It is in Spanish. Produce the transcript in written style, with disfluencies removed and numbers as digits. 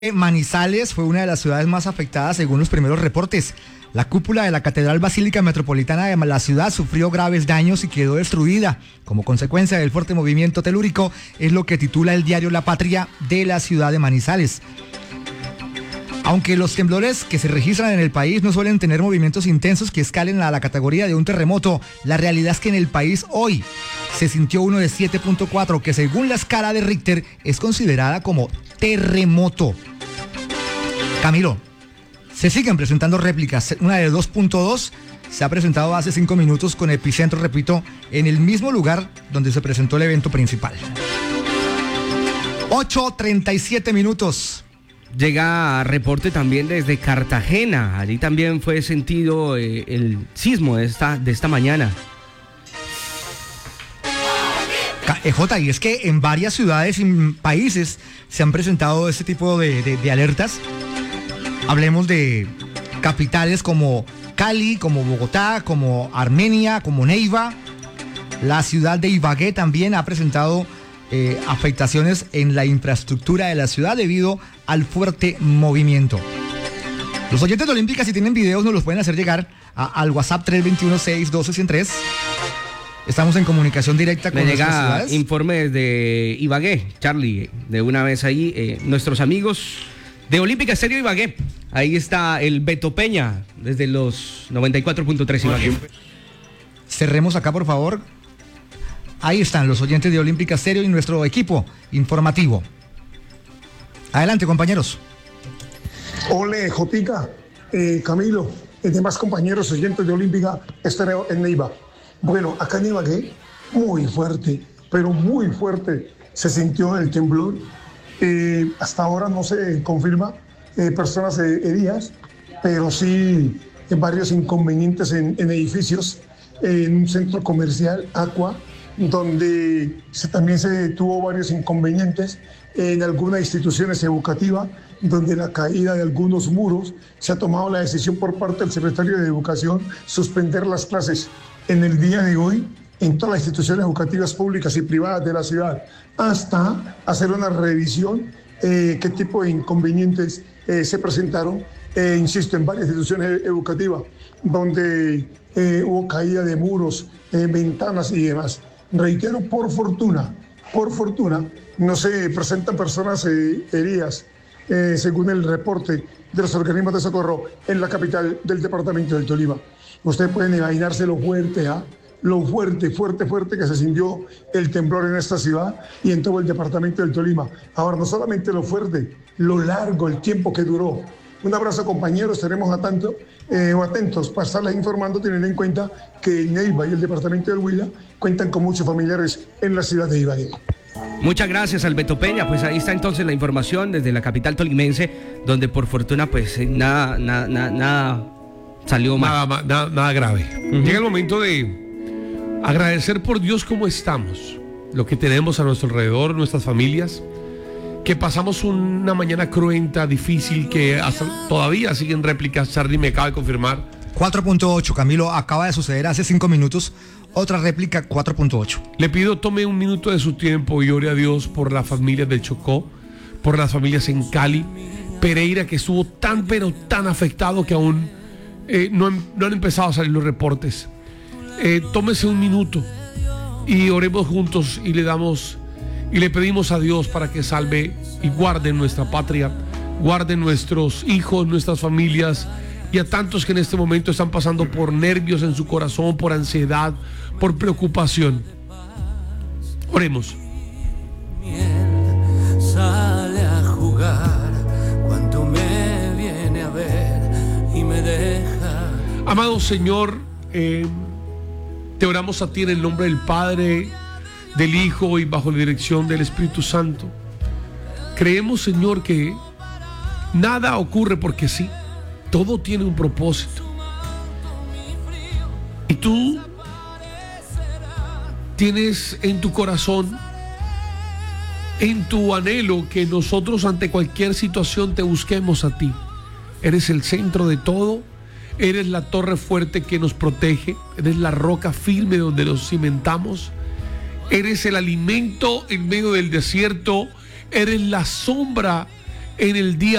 Manizales fue una de las ciudades más afectadas según los primeros reportes. La cúpula de la Catedral Basílica Metropolitana de la ciudad sufrió graves daños y quedó destruida. Como consecuencia del fuerte movimiento telúrico, es lo que titula el diario La Patria de la ciudad de Manizales. Aunque los temblores que se registran en el país no suelen tener movimientos intensos que escalen a la categoría de un terremoto, la realidad es que en el país hoy se sintió uno de 7.4, que según la escala de Richter es considerada como terremoto. Camilo, se siguen presentando réplicas. Una de 2.2 se ha presentado hace 5 minutos con epicentro, repito, en el mismo lugar donde se presentó el evento principal. 8:37 minutos. Llega reporte también desde Cartagena. Allí también fue sentido el sismo de esta mañana. Jota, y es que en varias ciudades y países se han presentado este tipo de alertas. Hablemos de capitales como Cali, como Bogotá, como Armenia, como Neiva. La ciudad de Ibagué también ha presentado afectaciones en la infraestructura de la ciudad debido al fuerte movimiento. Los oyentes de Olímpica, si tienen videos, nos los pueden hacer llegar al WhatsApp 321-612-103. Estamos en comunicación directa con nuestras ciudades. Me llega informe desde Ibagué, Charlie, de una vez ahí, nuestros amigos de Olímpica Estéreo Ibagué. Ahí está el Beto Peña, desde los 94.3 Ibagué. Cerremos acá, por favor. Ahí están los oyentes de Olímpica Estéreo y nuestro equipo informativo. Adelante, compañeros. Ole, Jotica, Camilo, y demás compañeros oyentes de Olímpica Estéreo en Neiva. Bueno, acá en Ibagué, muy fuerte, pero muy fuerte se sintió el temblor. Hasta ahora no se confirma personas heridas, pero sí varios inconvenientes en edificios, en un centro comercial, Aqua, donde también se tuvo varios inconvenientes en algunas instituciones educativas, donde la caída de algunos muros se ha tomado la decisión por parte del secretario de Educación suspender las clases en el día de hoy en todas las instituciones educativas públicas y privadas de la ciudad, hasta hacer una revisión qué tipo de inconvenientes se presentaron, insisto, en varias instituciones educativas, donde hubo caída de muros, ventanas y demás. Reitero, por fortuna, no se presentan personas heridas, según el reporte de los organismos de socorro en la capital del departamento del Tolima. Ustedes pueden imaginarse lo fuerte, lo fuerte que se sintió el temblor en esta ciudad y en todo el departamento del Tolima. Ahora, no solamente lo fuerte, lo largo, el tiempo que duró. Un abrazo, compañeros, estaremos atentos para estarles informando, teniendo en cuenta que Neiva y el departamento del Huila cuentan con muchos familiares en la ciudad de Ibagué. Muchas gracias, Alberto Peña. Pues ahí está entonces la información desde la capital tolimense, donde por fortuna pues nada salió mal. Nada grave. Llega el momento de agradecer por Dios cómo estamos, lo que tenemos a nuestro alrededor, nuestras familias, que pasamos una mañana cruenta, difícil, que hasta todavía siguen réplicas. Charlie me acaba de confirmar. 4.8, Camilo, acaba de suceder hace 5 minutos, otra réplica 4.8. Le pido tome un minuto de su tiempo y ore a Dios por las familias del Chocó, por las familias en Cali, Pereira, que estuvo tan pero tan afectado que aún no han empezado a salir los reportes. Tómese un minuto y oremos juntos y le pedimos a Dios para que salve y guarde nuestra patria, guarde nuestros hijos, nuestras familias, y a tantos que en este momento están pasando por nervios en su corazón, por ansiedad, por preocupación. Oremos. Sale a jugar cuando me viene a ver y me deja. Amado Señor, te oramos a ti en el nombre del Padre, del Hijo y bajo la dirección del Espíritu Santo. Creemos, Señor, que nada ocurre porque sí, todo tiene un propósito. Y tú tienes en tu corazón, en tu anhelo, que nosotros ante cualquier situación te busquemos a ti. Eres el centro de todo, eres la torre fuerte que nos protege, eres la roca firme donde nos cimentamos. Eres el alimento en medio del desierto, eres la sombra en el día